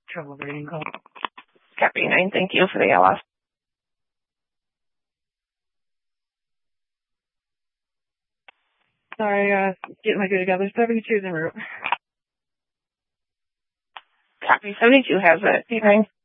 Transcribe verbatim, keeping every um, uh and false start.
trouble reading call. Copy nine, thank you for the L S. Sorry, uh, getting my good together. seventy-two is en route. Copy seventy-two has it. P nine.